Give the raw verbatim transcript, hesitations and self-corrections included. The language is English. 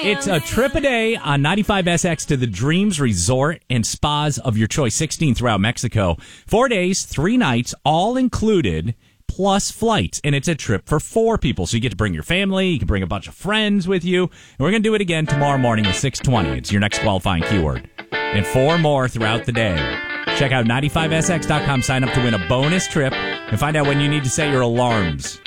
It's a trip a day on ninety-five S X to the Dreams Resort and Spas of your choice, sixteen throughout Mexico. Four days, three nights, all included, plus flights. And it's a trip for four people. So you get to bring your family, you can bring a bunch of friends with you. And we're going to do it again tomorrow morning at six twenty. It's your next qualifying keyword. And four more throughout the day. Check out ninety-five S X dot com, sign up to win a bonus trip, and find out when you need to set your alarms.